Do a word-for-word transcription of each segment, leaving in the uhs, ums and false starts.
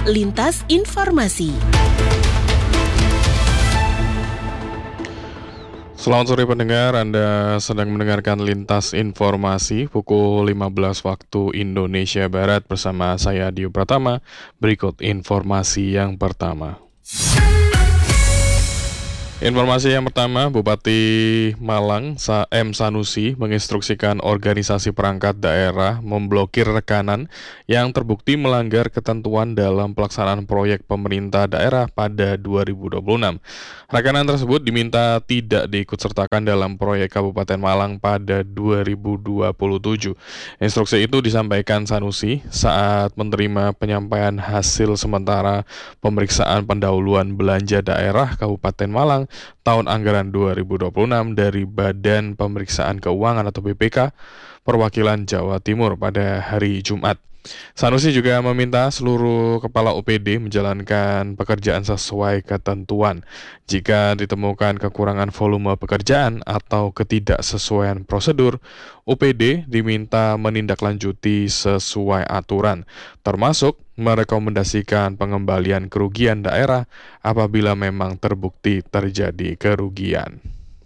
Lintas Informasi. Selamat sore pendengar, Anda sedang mendengarkan Lintas Informasi pukul lima belas waktu Indonesia Barat bersama saya Dio Pratama. Berikut informasi yang pertama. Informasi yang pertama, Bupati Malang M. Sanusi menginstruksikan organisasi perangkat daerah memblokir rekanan yang terbukti melanggar ketentuan dalam pelaksanaan proyek pemerintah daerah pada dua ribu dua puluh enam. Rekanan tersebut diminta tidak diikutsertakan dalam proyek Kabupaten Malang pada dua ribu dua puluh tujuh. Instruksi itu disampaikan Sanusi saat menerima penyampaian hasil sementara pemeriksaan pendahuluan belanja daerah Kabupaten Malang tahun anggaran dua ribu dua puluh enam dari Badan Pemeriksaan Keuangan atau B P K Perwakilan Jawa Timur pada hari Jumat. Sanusi juga meminta seluruh kepala O P D menjalankan pekerjaan sesuai ketentuan. Jika ditemukan kekurangan volume pekerjaan atau ketidaksesuaian prosedur, O P D diminta menindaklanjuti sesuai aturan, termasuk merekomendasikan pengembalian kerugian daerah apabila memang terbukti terjadi kerugian.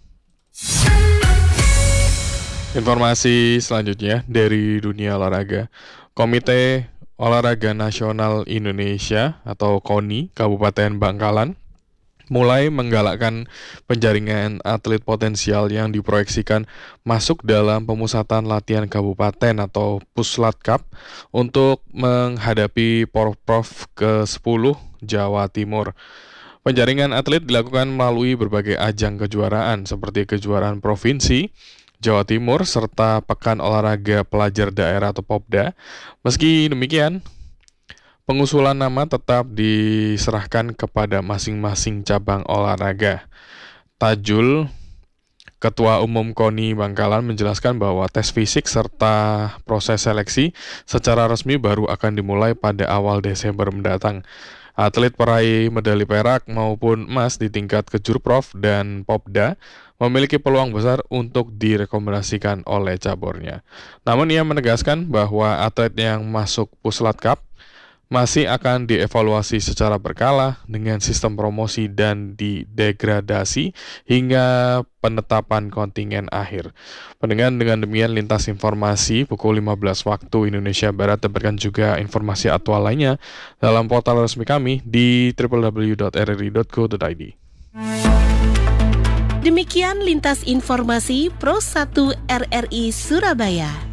Informasi selanjutnya dari dunia olahraga. Komite Olahraga Nasional Indonesia atau KONI Kabupaten Bangkalan mulai menggalakkan penjaringan atlet potensial yang diproyeksikan masuk dalam pemusatan latihan kabupaten atau Puslatcap untuk menghadapi Porprov ke sepuluh Jawa Timur. Penjaringan atlet dilakukan melalui berbagai ajang kejuaraan seperti kejuaraan provinsi Jawa Timur serta Pekan Olahraga Pelajar Daerah atau Popda. Meski demikian, pengusulan nama tetap diserahkan kepada masing-masing cabang olahraga. Tajul, Ketua Umum KONI Bangkalan, menjelaskan bahwa tes fisik serta proses seleksi secara resmi baru akan dimulai pada awal Desember mendatang. Atlet peraih medali perak maupun emas di tingkat Kejurprov dan Popda memiliki peluang besar untuk direkomendasikan oleh cabornya. Namun ia menegaskan bahwa atlet yang masuk Puslatcap masih akan dievaluasi secara berkala dengan sistem promosi dan didegradasi hingga penetapan kontingen akhir. Pendengar, dengan demikian Lintas Informasi pukul lima belas waktu Indonesia Barat. Dapatkan juga informasi aktual lainnya dalam portal resmi kami di w w w dot r r i dot co dot i d. Demikian Lintas Informasi Pro satu R R I Surabaya.